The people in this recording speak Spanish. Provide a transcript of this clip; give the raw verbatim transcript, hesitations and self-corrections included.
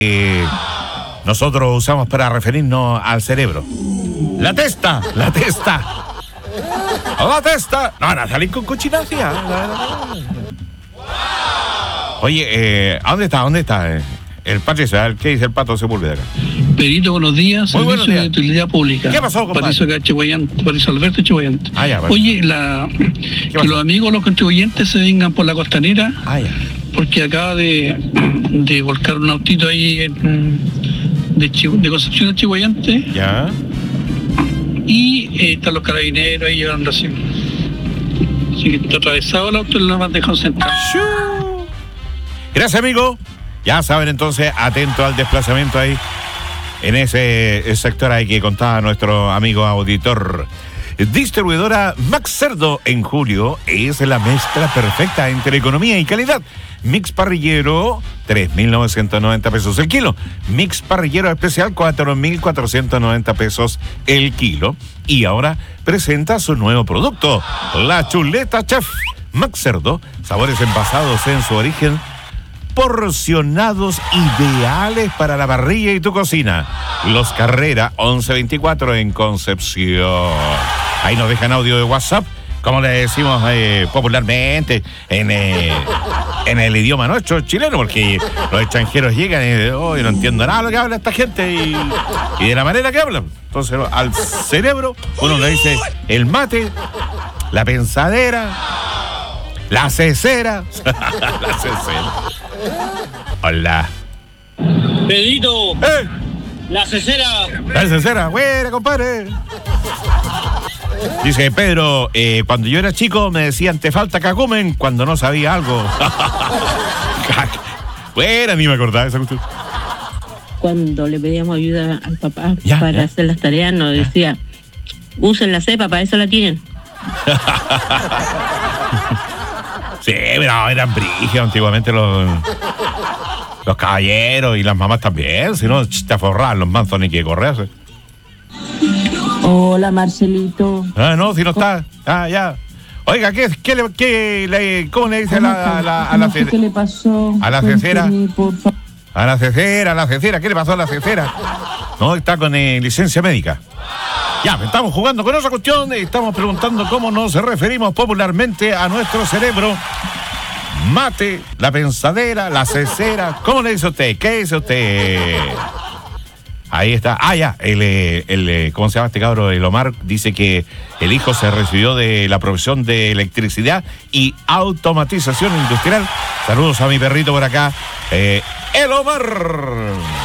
Eh, nosotros usamos para referirnos al cerebro. La testa, la testa. La testa. No, no, salir con cochinacia. Oye, eh, ¿a dónde está? ¿Dónde está? Eh, el Patricio, ¿qué dice el Pato Sepúlveda acá? Perito, buenos días. Muy buenos Servicio días. de Utilidad Pública. ¿Qué pasó, compadre? Patricio acá, Chihuayante, Patricio Alberto Chihuayante. Ah, ya, bueno. Oye, la, que pasó? los amigos, los contribuyentes se vengan por la costanera, Ah, ya. porque acaba de, de volcar un autito ahí en, de, Chihu- de Concepción de Chihuayante, Ya. y eh, están los carabineros ahí llegaron recién. Así que está atravesado el auto y lo van a dejar sentado. Shoo. Gracias, amigo. Ya saben, entonces, atento al desplazamiento ahí. En ese sector hay que contar a nuestro amigo auditor. Distribuidora Max Cerdo en julio es la mezcla perfecta entre economía y calidad. Mix parrillero, tres mil novecientos noventa pesos el kilo. Mix parrillero especial, cuatro mil cuatrocientos noventa pesos el kilo. Y ahora presenta su nuevo producto, la chuleta chef Max Cerdo. Sabores envasados en su origen, porcionados ideales para la parrilla y tu cocina. Los Carrera once veinticuatro en Concepción. Ahí nos dejan audio de WhatsApp, como le decimos eh, popularmente en, eh, en el idioma nuestro chileno, porque los extranjeros llegan y dicen, oh, yo no entiendo nada de lo que habla esta gente y, y de la manera que hablan. Entonces al cerebro uno le dice el mate, la pensadera, la cesera. La cesera. Hola. Pedrito, ¡Eh! la cesera. La cesera, buena, compadre. Dice Pedro, eh, cuando yo era chico me decían te falta cacumen cuando no sabía algo. Buena, ni me acordaba de esa cuestión. Cuando le pedíamos ayuda al papá Ya, para ya. hacer las tareas, nos decía, usen la cepa, para eso la tienen. Sí, pero eran brígidos antiguamente los, los caballeros y las mamás también. Si no, ch, te forraban los manzos ni que correrse. Hola, Marcelito. Ah, no, si no está. Ah, ya. Oiga, ¿qué, qué, le, qué le, ¿cómo le dice a la, a la, a la, No sé qué le pasó. a la Cuénteme, cesera? por favor. A la cesera, a la cesera, ¿qué le pasó a la cesera? No, está con eh, licencia médica. Ya, estamos jugando con esa cuestión y estamos preguntando cómo nos referimos popularmente a nuestro cerebro. Mate, la pensadera, la cesera. ¿Cómo le dice usted? ¿Qué dice usted? Ahí está. Ah, ya, el, eh, el, eh, ¿cómo se llama este cabro? El Omar dice que el hijo se recibió de la profesión de electricidad y automatización industrial. Saludos a mi perrito por acá, eh, el Omar.